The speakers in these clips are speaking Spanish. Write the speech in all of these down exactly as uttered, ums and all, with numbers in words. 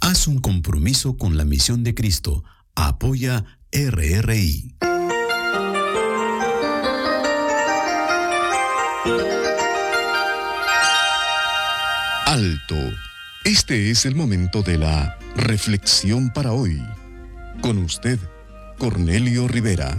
Haz un compromiso con la misión de Cristo. Apoya R R I. Alto. Este es el momento de la reflexión para hoy. Con usted, Cornelio Rivera.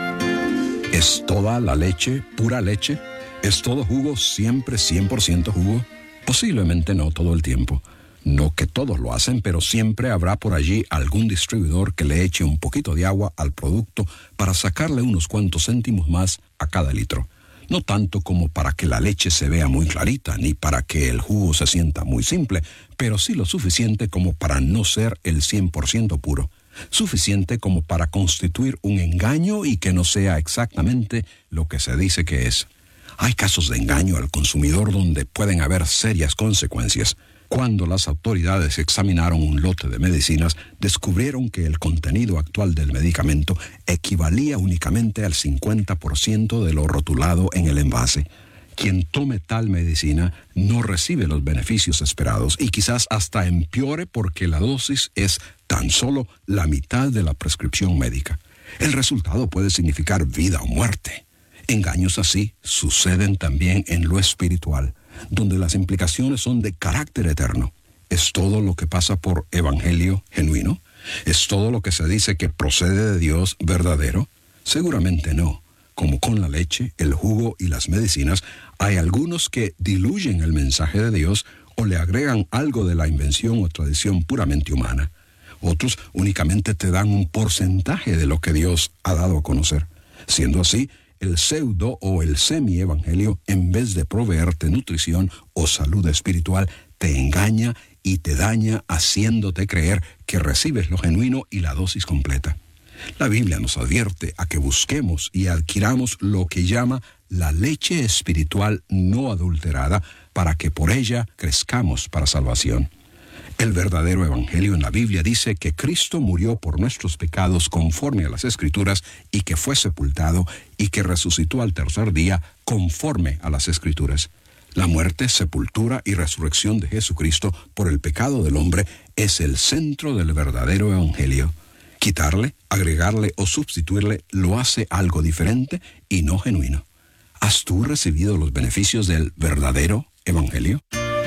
¿Es toda la leche pura leche? ¿Es todo jugo siempre cien por ciento jugo? Posiblemente no todo el tiempo. No que todos lo hacen, pero siempre habrá por allí algún distribuidor que le eche un poquito de agua al producto para sacarle unos cuantos céntimos más a cada litro. No tanto como para que la leche se vea muy clarita, ni para que el jugo se sienta muy simple, pero sí lo suficiente como para no ser el cien por ciento puro. Suficiente como para constituir un engaño y que no sea exactamente lo que se dice que es. Hay casos de engaño al consumidor donde pueden haber serias consecuencias. Cuando las autoridades examinaron un lote de medicinas, descubrieron que el contenido actual del medicamento equivalía únicamente al cincuenta por ciento de lo rotulado en el envase. Quien tome tal medicina no recibe los beneficios esperados y quizás hasta empeore porque la dosis es tan solo la mitad de la prescripción médica. El resultado puede significar vida o muerte. Engaños así suceden también en lo espiritual, donde las implicaciones son de carácter eterno. ¿Es todo lo que pasa por evangelio genuino? ¿Es todo lo que se dice que procede de Dios verdadero? Seguramente no. Como con la leche, el jugo y las medicinas, hay algunos que diluyen el mensaje de Dios o le agregan algo de la invención o tradición puramente humana. Otros únicamente te dan un porcentaje de lo que Dios ha dado a conocer. Siendo así, el pseudo o el semi-evangelio, en vez de proveerte nutrición o salud espiritual, te engaña y te daña haciéndote creer que recibes lo genuino y la dosis completa. La Biblia nos advierte a que busquemos y adquiramos lo que llama la leche espiritual no adulterada para que por ella crezcamos para salvación. El verdadero evangelio en la Biblia dice que Cristo murió por nuestros pecados conforme a las Escrituras y que fue sepultado y que resucitó al tercer día conforme a las Escrituras. La muerte, sepultura y resurrección de Jesucristo por el pecado del hombre es el centro del verdadero evangelio. Quitarle, agregarle o sustituirle lo hace algo diferente y no genuino. ¿Has tú recibido los beneficios del verdadero evangelio?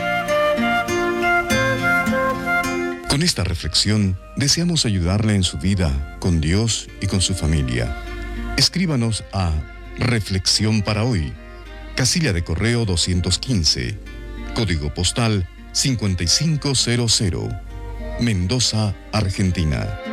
Con esta reflexión, deseamos ayudarle en su vida, con Dios y con su familia. Escríbanos a Reflexión para Hoy, casilla de correo doscientos quince, código postal cinco cinco cero cero, Mendoza, Argentina.